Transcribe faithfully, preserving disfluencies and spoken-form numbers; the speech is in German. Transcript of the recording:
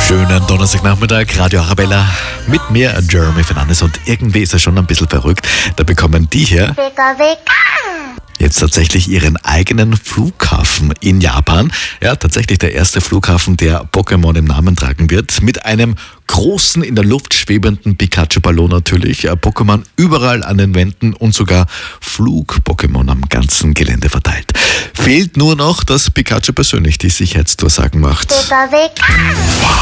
Schönen Donnerstagnachmittag, Radio Arabella mit mir, Jeremy Fernandes, und irgendwie ist er schon ein bisschen verrückt. Da bekommen die hier jetzt tatsächlich ihren eigenen Flughafen in Japan. Ja, tatsächlich der erste Flughafen, der Pokémon im Namen tragen wird. Mit einem großen, in der Luft schwebenden Pikachu-Ballon natürlich. Pokémon überall an den Wänden und sogar Flug-Pokémon am ganzen Gelände verteilt. Fehlt nur noch, dass Pikachu persönlich die Sicherheitsdurchsagen macht.